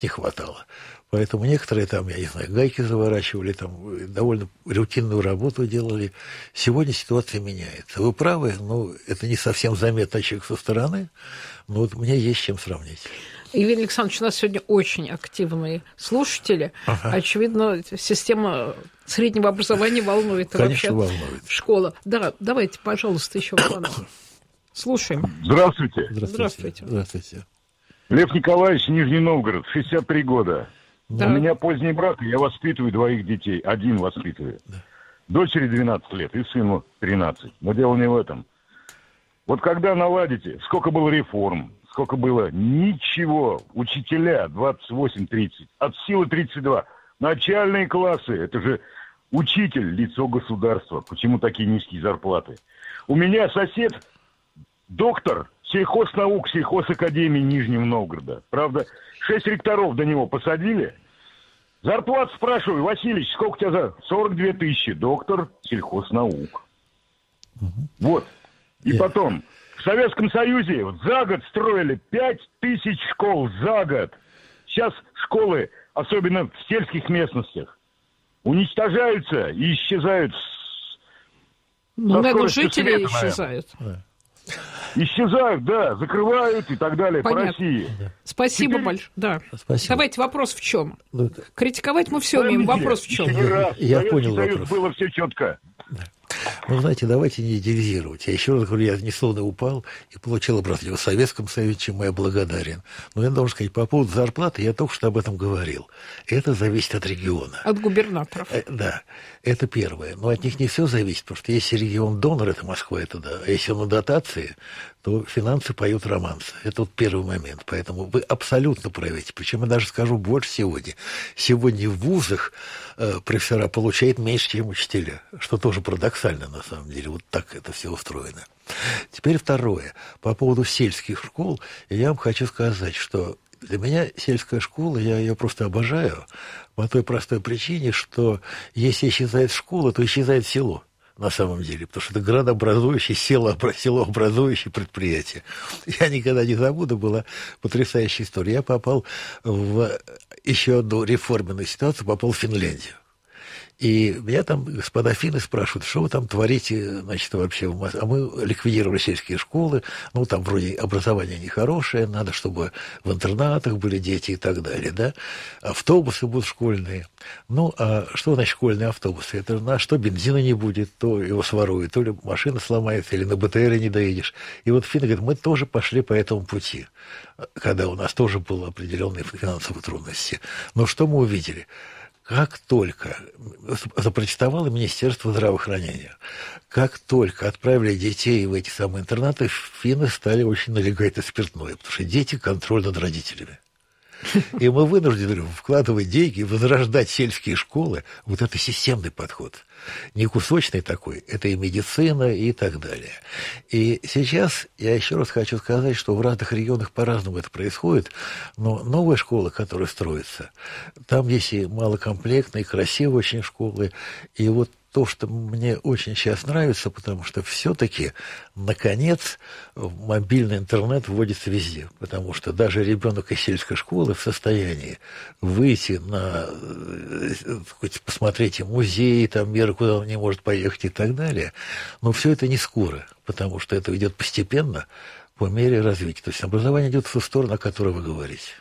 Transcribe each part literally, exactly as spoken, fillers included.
не хватало. Поэтому некоторые там, я не знаю, гайки заворачивали, там довольно рутинную работу делали. Сегодня ситуация меняется. Вы правы, но это не совсем заметно человек со стороны, но вот мне есть чем сравнить. Евгений Александрович, у нас сегодня очень активные слушатели. Ага. Очевидно, система среднего образования волнует. Конечно, вообще волнует. Школа. Да, давайте, пожалуйста, еще звонок. Слушаем. Здравствуйте. Здравствуйте. Здравствуйте. Лев Николаевич, Нижний Новгород, шестьдесят три года. Да. У меня поздний брак, я воспитываю двоих детей. Один воспитываю. Да. Дочери двенадцать лет и сыну тринадцать. Но дело не в этом. Вот когда наладите, сколько было реформ, сколько было ничего. Учителя двадцать восемь тридцать, от силы тридцать два. Начальные классы, это же учитель, лицо государства. Почему такие низкие зарплаты? У меня сосед, доктор сельхознаук, сельхозакадемии Нижнего Новгорода. Правда, шесть ректоров до него посадили. Зарплату спрашиваю, Васильевич, сколько у тебя за... сорок две тысячи, доктор сельхознаук. Угу. Вот. И yeah. потом, в Советском Союзе вот, за год строили пять тысяч школ за год. Сейчас школы, особенно в сельских местностях, уничтожаются и исчезают. Ну, наверное, жители света, исчезают. Да. Исчезают, да, закрывают и так далее. Понятно. По России. Да. Спасибо Теперь... большое. Да. Спасибо. Давайте вопрос в чем? Да. Критиковать мы все умеем. Вопрос в чем? Я, я понял вопрос. Было все четко. Да. Ну, знаете, давайте не идеализировать. Я еще раз говорю, я несловно упал и получил образование в Советском Союзе, чему я благодарен. Но я должен сказать, по поводу зарплаты, я только что об этом говорил. Это зависит от региона. От губернаторов. Э, да, это первое. Но от них не все зависит, потому что если регион-донор, это Москва, это да. А если на дотации, то финансы поют романсы. Это вот первый момент. Поэтому вы абсолютно правы. Причем я даже скажу больше сегодня. Сегодня в вузах э, профессора получают меньше, чем учителя. Что тоже парадоксально, на самом деле. Вот так это все устроено. Теперь второе. По поводу сельских школ, я вам хочу сказать, что для меня сельская школа, я ее просто обожаю по той простой причине, что если исчезает школа, то исчезает село. На самом деле, потому что это градообразующее, селообразующее предприятие. Я никогда не забуду, была потрясающая история. Я попал в еще одну реформенную ситуацию, попал в Финляндию. И меня там господа финны спрашивают, что вы там творите, значит, вообще в Москве. А мы ликвидировали сельские школы, ну, там вроде образование нехорошее, надо, чтобы в интернатах были дети и так далее, да. Автобусы будут школьные. Ну, а что значит школьные автобусы? Это на что бензина не будет, то его своруют, то ли машина сломается, или на БТРе не доедешь. И вот финны говорят, мы тоже пошли по этому пути, когда у нас тоже были определенные финансовые трудности. Но что мы увидели? Как только запротестовало Министерство здравоохранения, как только отправили детей в эти самые интернаты, финны стали очень налегать на спиртное, потому что дети – контроль над родителями. И мы вынуждены вкладывать деньги, возрождать сельские школы. Вот это системный подход. Не кусочный такой, это и медицина, и так далее. И сейчас я еще раз хочу сказать, что в разных регионах по-разному это происходит, но новая школа, которая строится, там есть и малокомплектные, красивые очень школы, и вот то, что мне очень сейчас нравится, потому что все-таки, наконец, мобильный интернет вводится везде. Потому что даже ребенок из сельской школы в состоянии выйти на, посмотреть музей, там, меры, куда он не может поехать и так далее. Но все это не скоро, потому что это идет постепенно по мере развития. То есть образование идет в ту сторону, о которой вы говорите.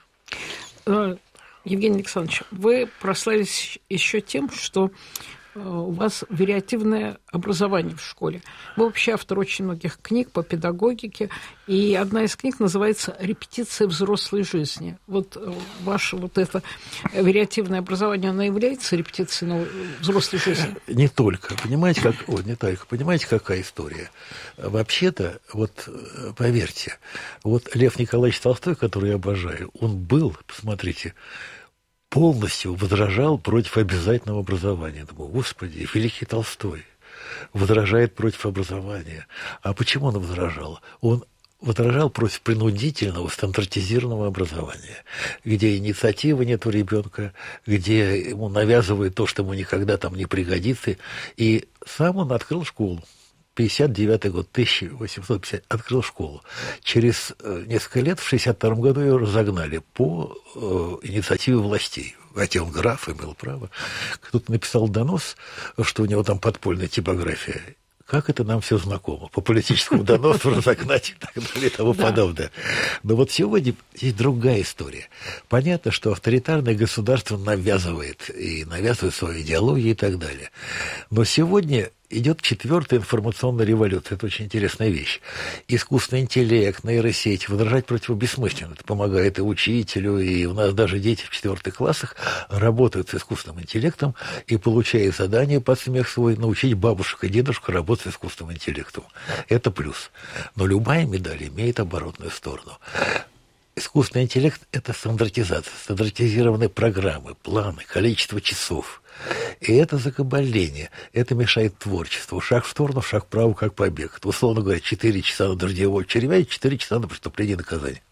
Евгений Александрович, вы прославились еще тем, что у вас вариативное образование в школе. Вы вообще автор очень многих книг по педагогике, и одна из книг называется «Репетиция взрослой жизни». Вот ваше вот это вариативное образование, оно является репетицией взрослой жизни? Не только. Понимаете, как... О, не только. Понимаете, какая история? Вообще-то, вот поверьте, вот Лев Николаевич Толстой, который я обожаю, он был, посмотрите, полностью возражал против обязательного образования. Думаю, господи, великий Толстой возражает против образования. А почему он возражал? Он возражал против принудительного стандартизированного образования, где инициативы нет у ребенка, где ему навязывают то, что ему никогда там не пригодится. И сам он открыл школу. пятьдесят девятый год, тысяча восемьсот пятидесятый, открыл школу. Через несколько лет, в шестьдесят втором году, ее разогнали по э, инициативе властей. Хотя он граф, имел право. Кто-то написал донос, что у него там подпольная типография. Как это нам все знакомо? По политическому доносу разогнать и так далее и тому подобное. Но вот сегодня есть другая история. Понятно, что авторитарное государство навязывает, и навязывает свою идеологию и так далее. Но сегодня идет четвертая информационная революция. Это очень интересная вещь. Искусственный интеллект, нейросеть. Возражать против его бессмысленно. Это помогает и учителю, и у нас даже дети в четвертых классах работают с искусственным интеллектом и получают задание под смех свой научить бабушек и дедушек работать с искусственным интеллектом. Это плюс. Но любая медаль имеет оборотную сторону. Искусственный интеллект – это стандартизация, стандартизированные программы, планы, количество часов. И это закабаление, это мешает творчеству. Шаг в сторону, шаг вправо, как побег. Это, условно говоря, четыре часа на дождевой червя и четыре часа на преступление и наказание.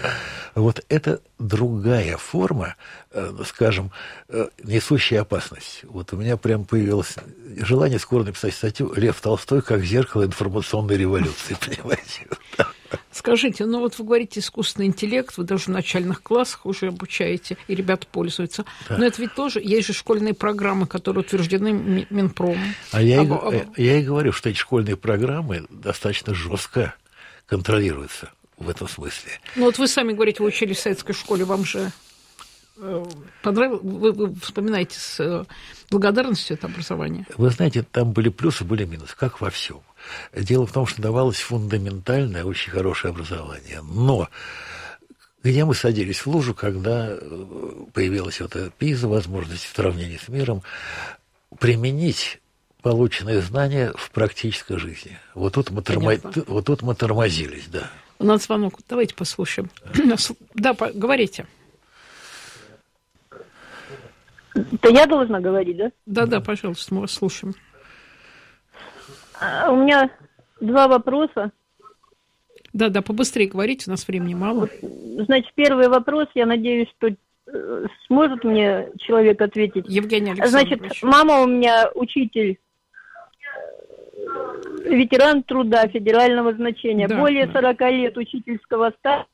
Вот это другая форма, скажем, несущая опасность. Вот у меня прям появилось желание скоро написать статью «Лев Толстой как зеркало информационной революции», понимаете? Скажите, ну вот вы говорите искусственный интеллект, вы даже в начальных классах уже обучаете, и ребята пользуются. Да. Но это ведь тоже, есть же школьные программы, которые утверждены Минпромом. А я, об, и, об... я и говорю, что эти школьные программы достаточно жестко контролируются в этом смысле. Ну вот вы сами говорите, вы учились в советской школе, вам же э, понравилось, вы, вы вспоминаете с э, благодарностью это образование? Вы знаете, там были плюсы, были минусы, как во всем. Дело в том, что давалось фундаментальное, очень хорошее образование. Но где мы садились в лужу, когда появилась вот эта ПИЗа, возможность в сравнении с миром, применить полученные знания в практической жизни. Вот тут мы, тормо... вот тут мы тормозились, да. У нас звонок. Давайте послушаем. Да, говорите. Это я должна говорить, да? Да-да, пожалуйста, мы вас слушаем. У меня два вопроса. Да-да, побыстрее говорите, у нас времени мало. Значит, первый вопрос, я надеюсь, что сможет мне человек ответить. Евгений Александрович. Значит, мама у меня учитель, ветеран труда федерального значения. Да, более да. сорока лет учительского стажа.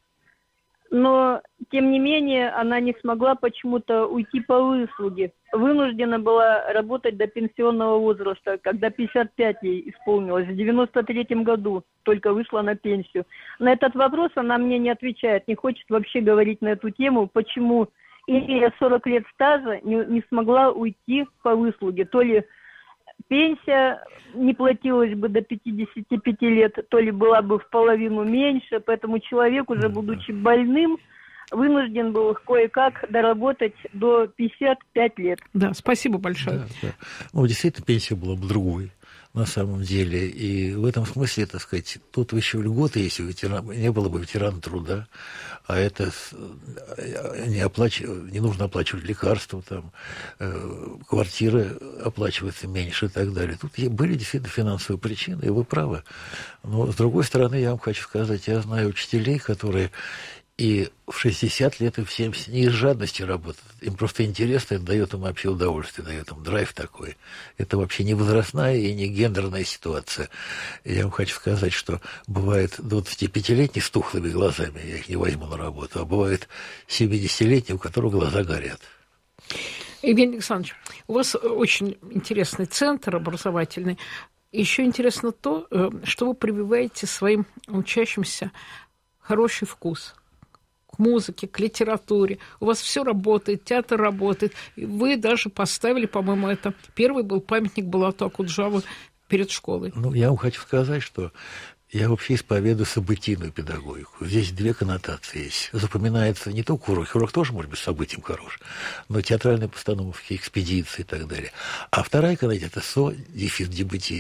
Но, тем не менее, она не смогла почему-то уйти по выслуге. Вынуждена была работать до пенсионного возраста, когда пятьдесят пять ей исполнилось. В девяносто третьем году только вышла на пенсию. На этот вопрос она мне не отвечает, не хочет вообще говорить на эту тему, почему, имея сорок лет стажа, не, не смогла уйти по выслуге. То ли пенсия не платилась бы до пятидесяти пяти лет, то ли была бы в половину меньше, поэтому человек, уже будучи больным, вынужден был кое-как доработать до пятидесяти пяти лет. Да, спасибо большое. Да, да. Ну, действительно, пенсия была бы другой на самом деле. И в этом смысле, так сказать, тут еще льготы, если ветеран, не было бы ветерана труда, а это не, оплач... не нужно оплачивать лекарства, там, э, квартиры оплачиваются меньше и так далее. Тут были действительно финансовые причины, и вы правы. Но, с другой стороны, я вам хочу сказать, я знаю учителей, которые и в шестьдесят лет, и в семьдесят не из жадности работают. Им просто интересно, это дает им вообще удовольствие, дает им драйв такой. Это вообще не возрастная и не гендерная ситуация. Я вам хочу сказать, что бывает двадцатипятилетний с тухлыми глазами, я их не возьму на работу, а бывает семидесятилетний, у которого глаза горят. Евгений Александрович, у вас очень интересный центр образовательный. Еще интересно то, что вы прививаете своим учащимся хороший вкус к музыке, к литературе. У вас все работает, театр работает. Вы даже поставили, по-моему, это первый был памятник Булату Акуджаву перед школой. Ну, я вам хочу сказать, что я вообще исповедую событийную педагогику. Здесь две коннотации есть. Запоминается не только урок, урок тоже может быть событием хорош, но театральные постановки, экспедиции и так далее. А вторая коннотация – это со-дефис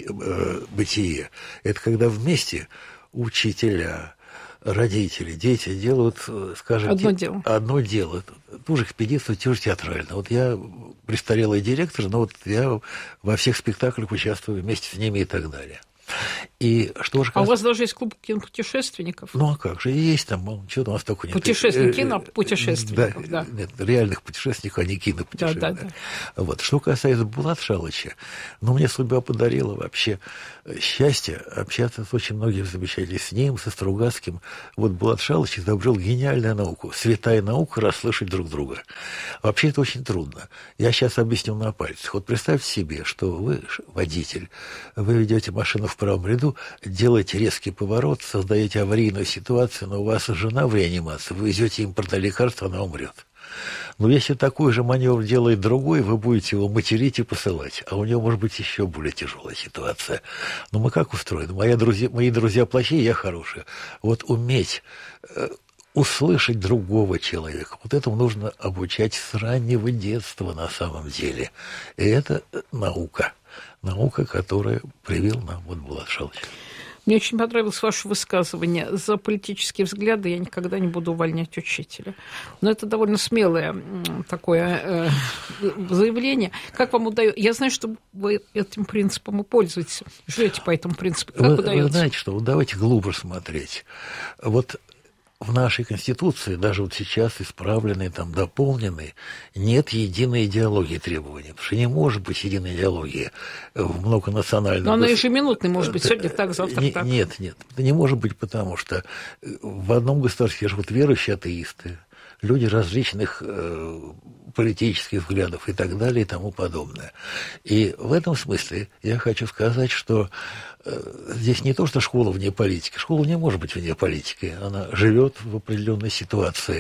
бытие. Это когда вместе учителя, родители, дети делают, скажем, одно те, дело. Одно дело. Ту же экспедицию, ту же театрально. Вот я престарелый директор, но вот я во всех спектаклях участвую вместе с ними и так далее. И что же а у вас даже есть клуб кинопутешественников? Ну, а как же, есть там, ну, что у нас только нет. Путешественники, кинопутешественников, да, да. Нет, реальных путешественников, а не кинопутешественников. Да, да, да. Вот. Что касается Булата Шалыча, ну, мне судьба подарила вообще счастье общаться с очень многими замечательными, с ним, со Стругацким. Вот Булат Шалыч изобрел гениальную науку, святая наука расслышать друг друга. Вообще это очень трудно. Я сейчас объясню на пальцах. Вот представьте себе, что вы водитель, вы ведете машину в правом ряду, делаете резкий поворот, создаете аварийную ситуацию, но у вас жена в реанимации, вы везете импортное лекарство, она умрет. Но если такой же маневр делает другой, вы будете его материть и посылать. А у него может быть еще более тяжелая ситуация. Но мы как устроены? Мои друзья, мои друзья плохие, я хороший. Вот уметь э, услышать другого человека, вот этому нужно обучать с раннего детства на самом деле. И это наука. Наука, которая привил нам вот Булат Шалыч. Мне очень понравилось ваше высказывание. За политические взгляды я никогда не буду увольнять учителя. Но это довольно смелое такое э, заявление. Как вам удается? Я знаю, что вы этим принципом и пользуетесь. Живете по этому принципу. Как вы, удается? Вы знаете что? Вот давайте глубже смотреть. Вот в нашей Конституции, даже вот сейчас исправленной, там, дополненной, нет единой идеологии требований. Потому что не может быть единой идеологии в многонациональном... Но она ежеминутной может быть, сегодня так, завтра не, так. Нет, нет, это не может быть, потому что в одном государстве живут верующие атеисты, люди различных э, политических взглядов и так далее и тому подобное. И в этом смысле я хочу сказать, что э, здесь не то, что школа вне политики. Школа не может быть вне политики. Она живет в определенной ситуации.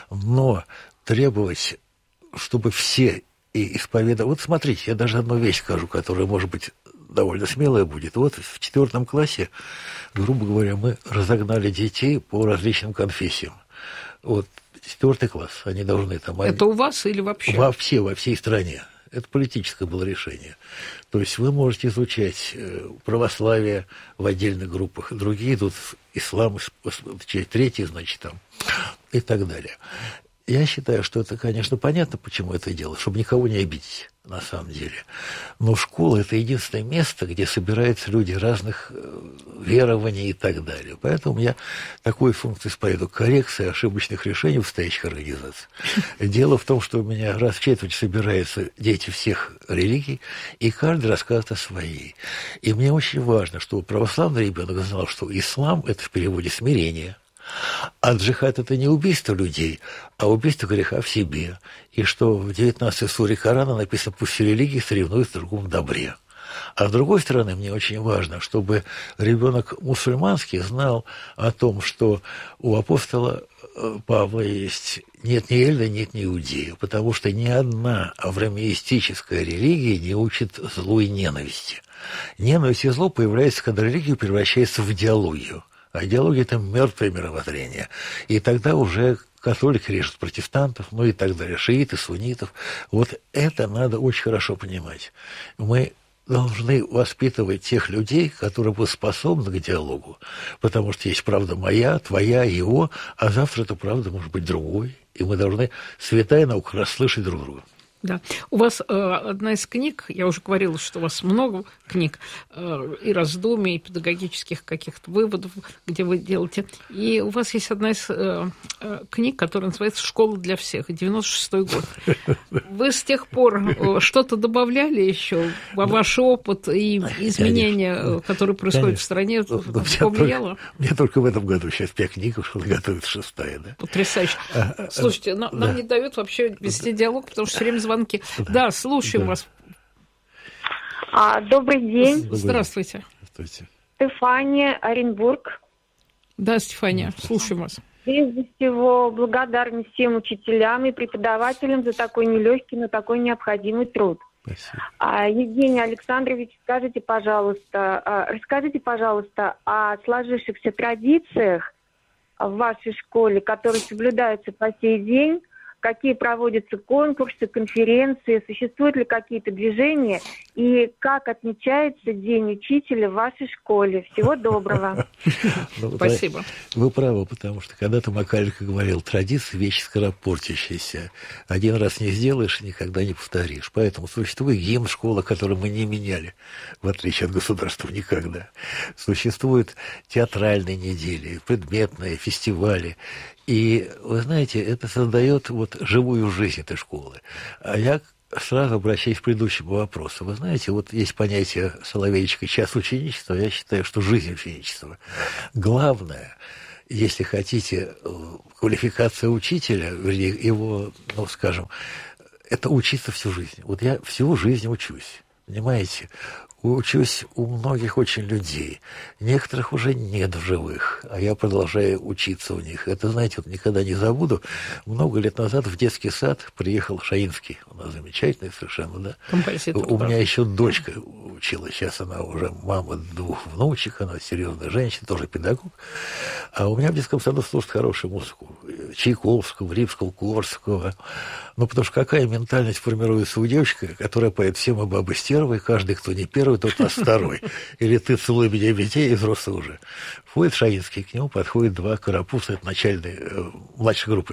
Но требовать, чтобы все и исповедовали... Вот смотрите, я даже одну вещь скажу, которая, может быть, довольно смелая будет. Вот в четвертом классе, грубо говоря, мы разогнали детей по различным конфессиям. Вот четвертый класс, они должны там... Это у вас или вообще? Вообще, во всей стране. Это политическое было решение. То есть вы можете изучать православие в отдельных группах, другие идут ислам, третий, значит, там, и так далее. Я считаю, что это, конечно, понятно, почему это делают, чтобы никого не обидеть, на самом деле. Но школа – это единственное место, где собираются люди разных верований и так далее. Поэтому я такой функции исповедую – коррекция ошибочных решений в стоящих организациях. Дело в том, что у меня раз в четверть собираются дети всех религий, и каждый рассказывает о своей. И мне очень важно, чтобы православный ребенок знал, что ислам – это в переводе смирение. А джихад – это не убийство людей, а убийство греха в себе. И что в девятнадцатой суре Корана написано: «Пусть все религии соревнуются друг в другом добре». А с другой стороны, мне очень важно, чтобы ребенок мусульманский знал о том, что у апостола Павла есть нет ни Эльда, нет ни Иудея, потому что ни одна авраамистическая религия не учит злу и ненависти. Ненависть и зло появляется, когда религия превращается в идеологию. А идеология – это мертвое мировоззрение. И тогда уже католики режут протестантов, ну и так далее, шииты, суннитов. Вот это надо очень хорошо понимать. Мы должны воспитывать тех людей, которые будут способны к диалогу. Потому что есть правда моя, твоя, его, а завтра эта правда может быть другой. И мы должны, святая наука, расслышать друг друга. Да. У вас э, одна из книг, я уже говорила, что у вас много книг, э, и раздумий, и педагогических каких-то выводов, где вы делаете. И у вас есть одна из э, э, книг, которая называется «Школа для всех», девяносто шестой год. Вы с тех пор э, что-то добавляли еще во ваш опыт и изменения, Конечно. которые происходят Конечно. в стране, повлияло? Мне только в этом году сейчас пять книг, что готовится шестая. Да? Потрясающе. Слушайте, нам, да. нам не дают вообще вести диалог, потому что все время звонки. Да, да слушаем да. вас. А, добрый день. Здравствуйте. Здравствуйте. Стефания, Оренбург. Да, Стефания, слушаем вас. Прежде всего, благодарны всем учителям и преподавателям за такой нелегкий, но такой необходимый труд. Спасибо. А, Евгений Александрович, скажите, пожалуйста, а, расскажите, пожалуйста, о сложившихся традициях в вашей школе, которые соблюдаются по сей день. Какие проводятся конкурсы, конференции, существуют ли какие-то движения И как отмечается День учителя в вашей школе? Всего доброго. Спасибо. Вы правы, потому что когда-то Макаренко говорил, традиция – вещь скоропортящаяся. Один раз не сделаешь, никогда не повторишь. Поэтому существует гимн школы, который мы не меняли, в отличие от государства, никогда. Существуют театральные недели, предметные, фестивали. И, вы знаете, это создает вот живую жизнь этой школы. А я сразу обращаюсь к предыдущему вопросу. Вы знаете, вот есть понятие Соловейчика «час ученичества». Я считаю, что жизнь ученичества. Главное, если хотите, квалификация учителя, вернее, его, ну, скажем, это учиться всю жизнь. Вот я всю жизнь учусь, понимаете? Учусь у многих очень людей. Некоторых уже нет в живых, а я продолжаю учиться у них. Это, знаете, вот никогда не забуду. Много лет назад в детский сад приехал Шаинский. У нас замечательный совершенно, да? Композитор, у да. меня еще дочка училась. Сейчас она уже мама двух внучек, она серьезная женщина, тоже педагог. А у меня в детском саду слушают хорошую музыку. Чайковского, Римского, Корского. Ну, потому что какая ментальность формируется у девочки, которая поет «Все мы бабы стервы», каждый, кто не первый, тот нас второй. Или «Ты целуй меня, детей», и взрослый уже. Входит Шаинский, к нему подходят два карапуза, это начальные, э, младшей группы.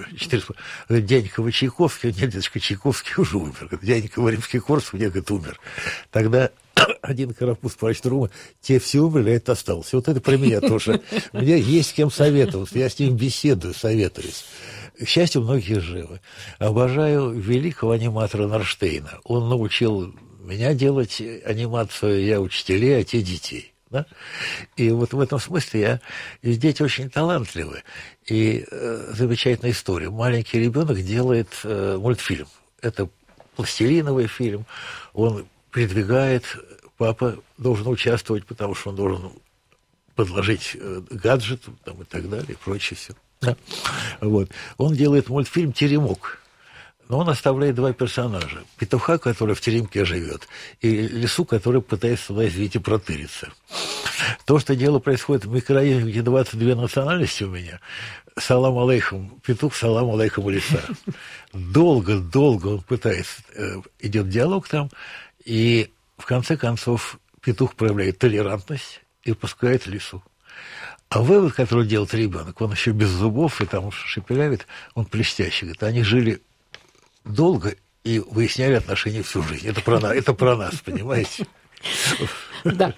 Дяденька Чайковский, нет, дядечка Чайковский уже умер. Дяденька Римский Корсаков, нет, говорит, умер. Тогда один карапуз плачет другому, те все умерли, а это остался. Вот это про меня тоже. У меня есть с кем советоваться, я с ним беседую, советуюсь. К счастью, многие живы. Обожаю великого аниматора Норштейна. Он научил меня делать анимацию, я учителей, а те детей. Да? И вот в этом смысле я... И дети очень талантливы. И э, замечательная история. Маленький ребенок делает э, мультфильм. Это пластилиновый фильм. Он передвигает... Папа должен участвовать, потому что он должен подложить э, гаджет там, и так далее, и прочее все. Да. Вот. Он делает мультфильм «Теремок». Но он оставляет два персонажа. Петуха, который в теремке живет, и лису, который пытается туда, извините, протыриться. То, что дело происходит в микрорайоне, где двадцать две национальности у меня, салам алейхум петух, салам алейхум лиса. Долго-долго он пытается, идет диалог там, и в конце концов петух проявляет толерантность и пускает лису. А вывод, который делает ребенок, он еще без зубов и там шепелявит, он блестящий. Говорит, они жили долго и выясняли отношения всю жизнь. Это про нас, это про нас, понимаете? Да.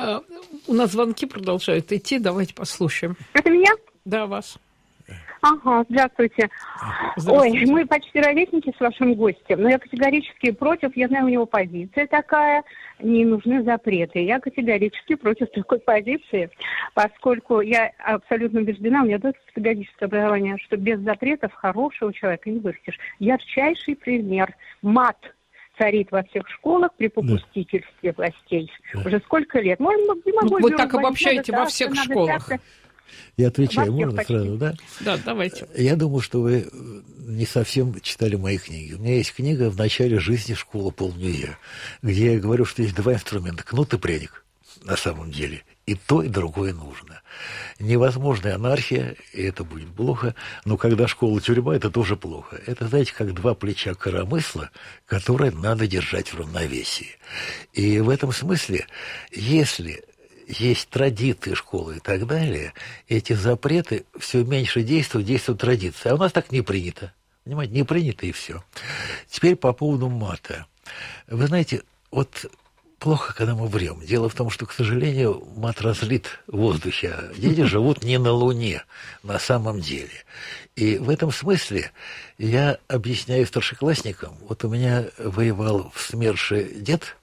У нас звонки продолжают идти. Давайте послушаем. Это меня? Да, вас. Ага, здравствуйте. здравствуйте. Ой, мы почти ровесники с вашим гостем, но я категорически против, я знаю, у него позиция такая, не нужны запреты. Я категорически против такой позиции, поскольку я абсолютно убеждена, у меня дочь педагогическое образование, что без запретов хорошего человека не вырастешь. Ярчайший пример. Мат царит во всех школах при попустительстве властей. Да. Уже сколько лет? Можно, не могу, ну, вы так обобщаете во всех школах. Я отвечаю, можно сразу, да? Да, давайте. Я думаю, что вы не совсем читали мои книги. У меня есть книга «В начале жизни школа помню я», где я говорю, что есть два инструмента – кнут и пряник на самом деле. И то, и другое нужно. Невозможная анархия, и это будет плохо, но когда школа тюрьма, это тоже плохо. Это, знаете, как два плеча коромысла, которые надо держать в равновесии. И в этом смысле, если есть традиции школы и так далее, эти запреты все меньше действуют, действуют традиции. А у нас так не принято. Понимаете, не принято и все. Теперь по поводу мата. Вы знаете, вот плохо, когда мы врем. Дело в том, что, к сожалению, мат разлит в воздухе. А дети живут не на Луне на самом деле. И в этом смысле я объясняю старшеклассникам. Вот у меня воевал в СМЕРШе дед,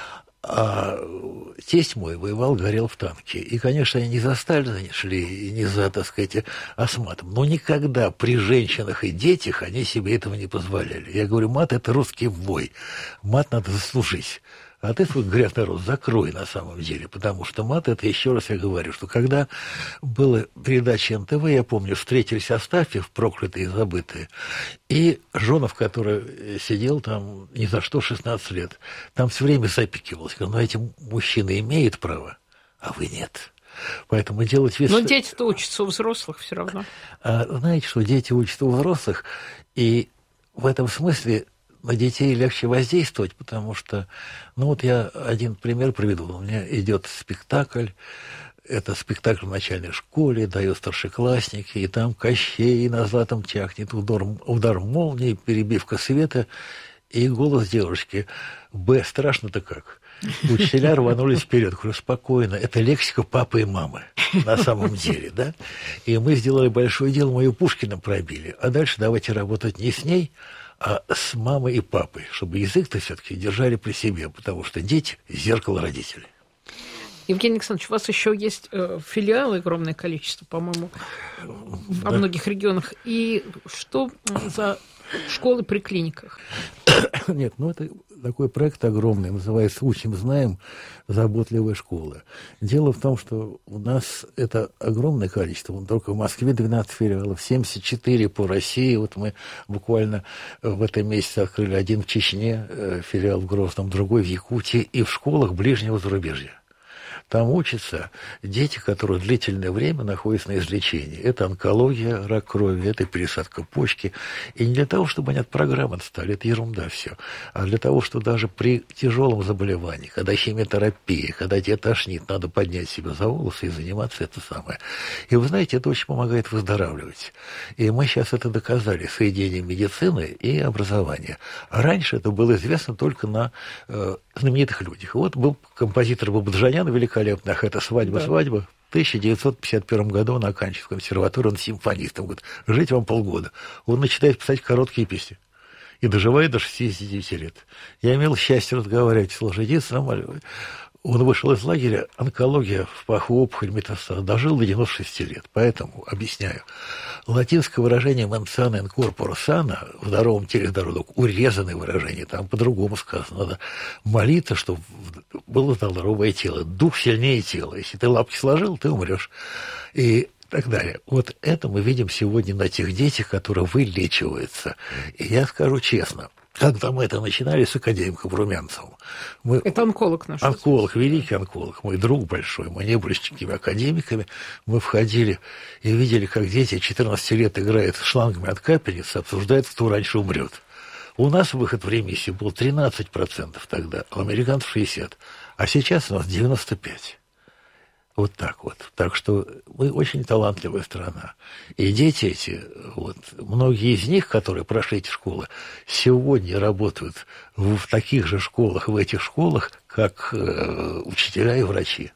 а тесть мой воевал, горел в танке. И, конечно, они не за Сталина шли, и не за, так сказать, осматом. Но никогда при женщинах и детях они себе этого не позволяли. Я говорю, мат – это русский вой. Мат надо заслужить. А ты свой грязный рот закрой на самом деле, потому что мат, это еще раз я говорю, что когда была передача эн тэ вэ, я помню, встретились Астафьев, проклятые и забытые, и Жонов, который сидел там ни за что шестнадцать лет, там все время запикивался, но эти мужчины имеют право, а вы нет. Поэтому делать вид... Но дети-то учатся у взрослых все равно. А, знаете, что дети учатся у взрослых, и в этом смысле на детей легче воздействовать, потому что, ну вот я один пример приведу. У меня идет спектакль, это спектакль в начальной школе, дают старшеклассники, и там Кощей на златом тягнет, удар, удар молнии, перебивка света, и голос девушки. Б, страшно-то как? Учителя рванулись вперед. Говорю, спокойно, это лексика папы и мамы на самом деле, да? И мы сделали большое дело, мы ее Пушкиным пробили. А дальше давайте работать не с ней, а с мамой и папой, чтобы язык-то все-таки держали при себе, потому что дети – зеркало родителей. Евгений Александрович, у вас еще есть э, филиалы, огромное количество, по-моему, во да. многих регионах. И что за школы при клиниках? Нет, ну это такой проект огромный, называется «Учим, знаем. Заботливая школа». Дело в том, что у нас это огромное количество. Только в Москве двенадцать филиалов, семьдесят четыре по России. Вот мы буквально в этом месяце открыли один в Чечне, филиал в Грозном, другой в Якутии, и в школах ближнего зарубежья. Там учатся дети, которые длительное время находятся на излечении. Это онкология, рак крови, это пересадка почки. И не для того, чтобы они от программы отстали, это ерунда все, а для того, что даже при тяжелом заболевании, когда химиотерапия, когда тебя тошнит, надо поднять себя за волосы и заниматься это самое. И вы знаете, это очень помогает выздоравливать. И мы сейчас это доказали, соединение медицины и образования. А раньше это было известно только на э, знаменитых людях. Вот был композитор Бабаджанян, великолепный, ах, это «Свадьба, да. свадьба». В тысяча девятьсот пятьдесят первом году он оканчивает консерваторию, он симфонист. Он говорит, жить вам полгода. Он начинает писать короткие песни. И доживает до шестидесяти девяти лет. Я имел счастье разговаривать с Солженицыным. Он вышел из лагеря, онкология в паху, опухоль, метастаз, дожил до девяноста шести лет. Поэтому, объясняю, латинское выражение «mens sana in corpore sano», в здоровом теле здоровый, урезанное выражение, там по-другому сказано. Надо молиться, чтобы было здоровое тело. Дух сильнее тела. Если ты лапки сложил, ты умрешь. И так далее. Вот это мы видим сегодня на тех детях, которые вылечиваются. И я скажу честно, когда мы это начинали с академиком Румянцевым. Мы, это онколог наш. Онколог, великий онколог, мой друг большой. Мы не были такими академиками. Мы входили и видели, как дети четырнадцати лет играют шлангами от капельницы, обсуждают, кто раньше умрет. У нас выход в ремиссию был тринадцать процентов тогда, а у американцев шестьдесят процентов. А сейчас у нас девяносто пять процентов. Вот так вот. Так что мы очень талантливая страна. И дети эти, вот, многие из них, которые прошли эти школы, сегодня работают в, в таких же школах, в этих школах, как э, учителя и врачи.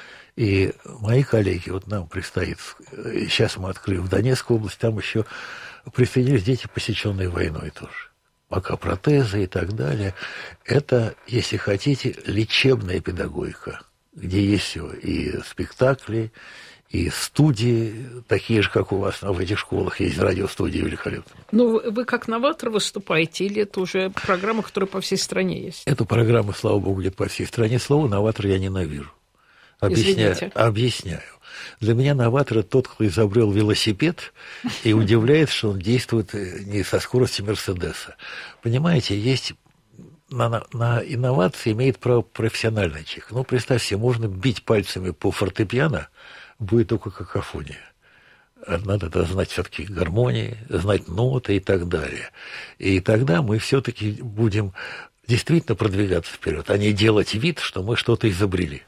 И мои коллеги, вот нам предстоит, сейчас мы открыли в Донецкой области, там еще присоединились дети, посеченные войной тоже. Пока протезы и так далее. Это, если хотите, лечебная педагогика, где есть все, и спектакли, и студии, такие же, как у вас в этих школах, есть радиостудии великолепные. Ну, вы как новатор выступаете, или это уже программа, которая по всей стране есть? Эта программа, слава богу, где-то по всей стране. Слово «новатор» я ненавижу. Объясняю. Объясняю. Для меня новатор – это тот, кто изобрел велосипед и удивляет, что он действует не со скоростью Мерседеса. Понимаете, есть... На, на инновации имеет право профессиональный человек. Ну, представьте, можно бить пальцами по фортепиано, будет только какофония. Надо это знать все-таки гармонии, знать ноты и так далее. И тогда мы все-таки будем действительно продвигаться вперед, а не делать вид, что мы что-то изобрели.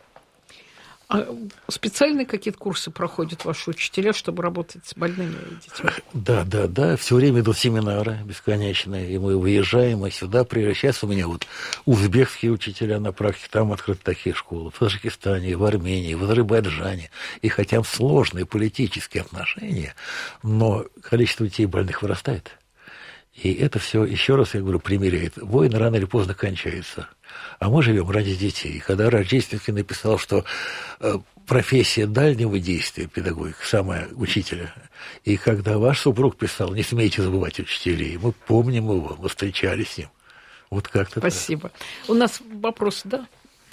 А специальные какие-то курсы проходят ваши учителя, чтобы работать с больными детьми? Да, да, да. Все время идут семинары бесконечные, и мы выезжаем, и сюда приезжаем. Сейчас у меня вот узбекские учителя на практике, там открыты такие школы. В Таджикистане, в Армении, в Азербайджане. И хотя сложные политические отношения, но количество детей больных вырастает. И это все, еще раз я говорю, примеряет. Война рано или поздно кончается. А мы живем ради детей. И когда Рождественский написал, что э, профессия дальнего действия, педагогика, самая учителя, и когда ваш супруг писал, не смейте забывать учителей, мы помним его, мы встречались с ним. Вот как-то Спасибо. Так. У нас вопрос, да?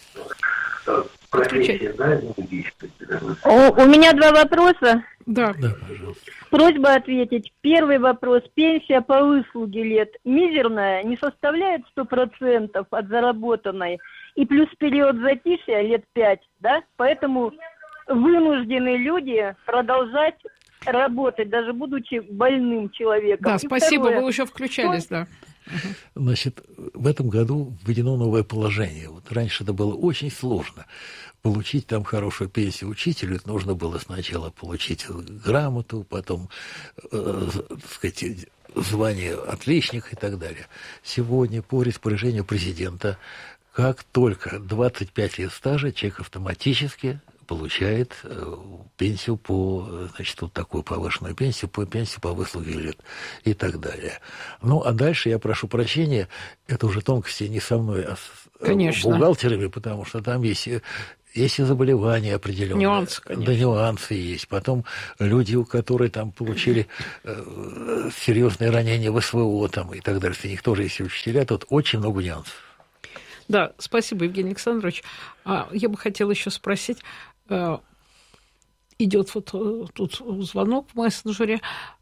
Профессия дальнего действия. У, у меня два вопроса. Да. Да, пожалуйста. Просьба ответить. Первый вопрос. Пенсия по выслуге лет мизерная, не составляет сто процентов от заработанной. И плюс период затишья лет пять, да? Поэтому вынуждены люди продолжать работать, даже будучи больным человеком. Да, и спасибо, второе, вы уже включались, что, да. Угу. Значит, в этом году введено новое положение. Вот раньше это было очень сложно. Получить там хорошую пенсию учителю, это нужно было сначала получить грамоту, потом, э, так сказать, звание отличника и так далее. Сегодня по распоряжению президента, как только двадцать пять лет стажа, человек автоматически получает э, пенсию по, значит, вот такую повышенную пенсию, по пенсию по выслуге лет и так далее. Ну, а дальше, я прошу прощения, это уже тонкости не со мной, а с Конечно. бухгалтерами, потому что там есть... Есть и заболевания определенные. Нюансы, конечно. Да, нюансы есть. Потом люди, у которых там получили э, серьезные ранения в СВО там, и так далее, среди них тоже есть учителя, тут очень много нюансов. Да, спасибо, Евгений Александрович. А я бы хотела еще спросить, э, идет вот тут звонок в мессенджере,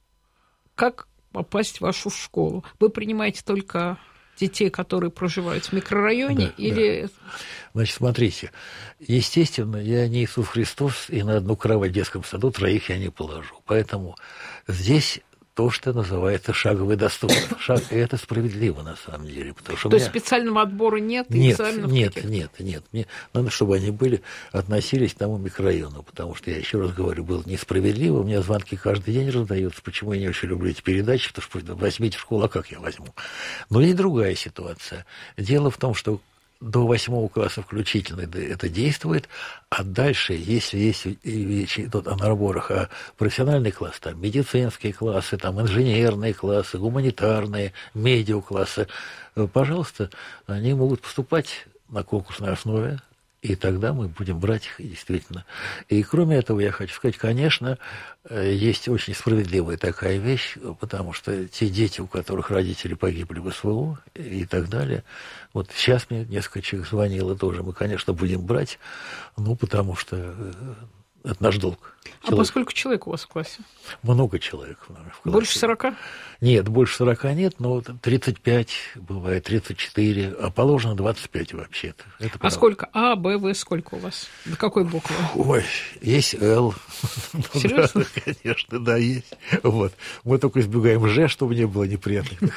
как попасть в вашу школу? Вы принимаете только детей, которые проживают в микрорайоне, да, или... Да. Значит, смотрите, естественно, я не Иисус Христос, и на одну кровать в детском саду троих я не положу. Поэтому здесь то, что называется шаговый доступность. Шаг, и это справедливо, на самом деле. Потому что то меня... есть специального отбора нет? Нет, нет, нет, нет, нет. Мне надо, чтобы они были, относились к тому микрорайону, потому что, я еще раз говорю, было несправедливо. У меня звонки каждый день раздаются. Почему я не очень люблю эти передачи? Потому что возьмите в школу, а как я возьму? Но есть другая ситуация. Дело в том, что до восьмого класса включительно это действует, а дальше, если есть речь идет о наборах, а профессиональный класс, там медицинские классы, там инженерные классы, гуманитарные, медиаклассы, пожалуйста, они могут поступать на конкурсной основе, и тогда мы будем брать их действительно. И кроме этого, я хочу сказать, конечно, есть очень справедливая такая вещь, потому что те дети, у которых родители погибли в СВО и так далее, вот сейчас мне несколько человек звонило тоже, мы, конечно, будем брать, ну, потому что это наш долг. А человек... по сколько человек у вас в классе? Много человек в классе. Больше сорока? Нет, больше сорока нет, но тридцать пять, бывает тридцать четыре, а положено двадцать пять вообще-то. Это а правда. Сколько? А, Б, В, сколько у вас? До какой буквы? Ой, есть Л. Серьезно? Да, конечно, да, есть. Вот. Мы только избегаем Ж, чтобы не было неприятных.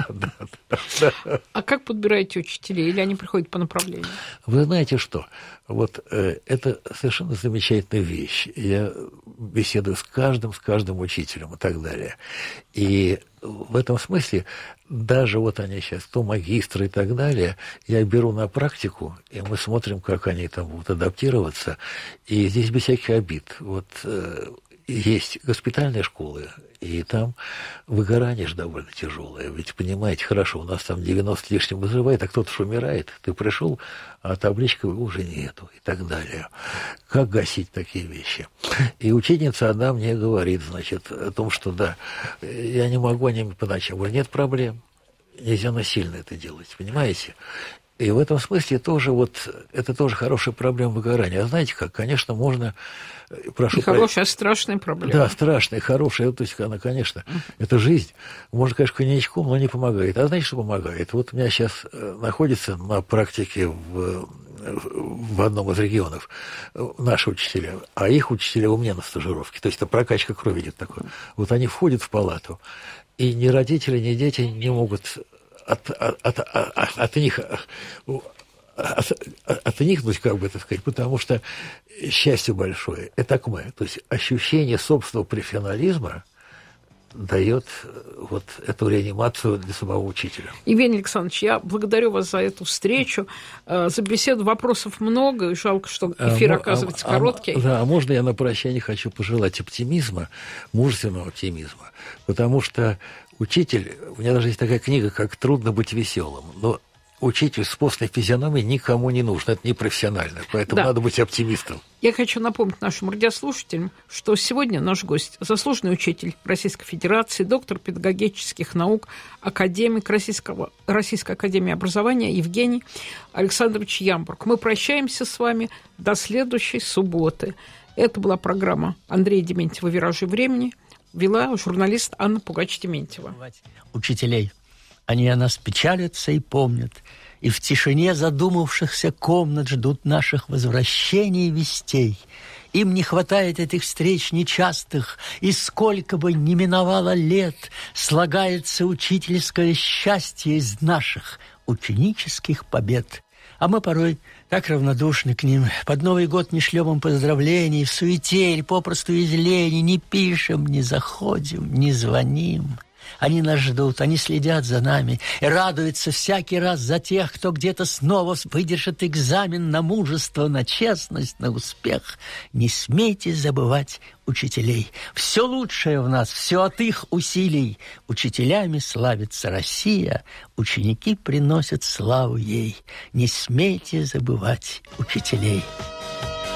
А как подбираете учителей? Или они приходят по направлению? Вы знаете что? Вот э, это совершенно замечательная вещь. Я беседую с каждым, с каждым учителем и так далее. И в этом смысле даже вот они сейчас, то магистры и так далее, я беру на практику, и мы смотрим, как они там будут адаптироваться. И здесь без всяких обид. Вот э, есть госпитальные школы, и там выгорание же довольно тяжелое. Ведь, понимаете, хорошо, у нас там девяносто лишним вызывает, а кто-то же умирает. Ты пришел, а табличка уже нету и так далее. Как гасить такие вещи? И ученица одна мне говорит, значит, о том, что да, я не могу о ним по ночам. Говорю, нет проблем. Нельзя насильно это делать, понимаете? И в этом смысле тоже вот, это тоже хорошая проблема выгорания. А знаете как? Конечно, можно... Прошу и хорошая, а страшная проблема. Да, страшная, хорошая. То есть она, конечно, uh-huh. это жизнь. Можно, конечно, коньячком, но не помогает. А знаете, что помогает? Вот у меня сейчас находится на практике в, в одном из регионов наши учителя, а их учителя у меня на стажировке. То есть это прокачка крови идет такое. Вот они входят в палату, и ни родители, ни дети не могут... От, от, от, от, от них от, от них, ну, как бы это сказать, потому что счастье большое, это мы, то есть ощущение собственного профессионализма дает вот эту реанимацию для самого учителя. Евгений Александрович, я благодарю вас за эту встречу, за беседу. Вопросов много, и жалко, что эфир а, оказывается а, короткий. А, да, а можно я на прощание хочу пожелать оптимизма, мужественного оптимизма, потому что учитель, у меня даже есть такая книга, как «Трудно быть веселым», но учитель с постной физиономией никому не нужен, это не профессионально, поэтому да. надо быть оптимистом. Я хочу напомнить нашим радиослушателям, что сегодня наш гость – заслуженный учитель Российской Федерации, доктор педагогических наук, академик Российского, Российской академии образования Евгений Александрович Ямбург. Мы прощаемся с вами до следующей субботы. Это была программа Андрея Дементьева «Виражи времени». Вела журналист Анна Пугач-Дементьева. Учителей. Они о нас печалятся и помнят, и в тишине задумавшихся комнат ждут наших возвращений и вестей, Им не хватает этих встреч нечастых, и сколько бы ни миновало лет, слагается учительское счастье из наших ученических побед. А мы порой так равнодушны к ним. Под Новый год не шлем им поздравлений, в суете или попросту из лени, не пишем, не заходим, не звоним. Они нас ждут, они следят за нами и радуются всякий раз за тех, кто где-то снова выдержит экзамен на мужество, на честность, на успех. Не смейте забывать учителей. Все лучшее в нас, все от их усилий. Учителями славится Россия, ученики приносят славу ей. Не смейте забывать учителей.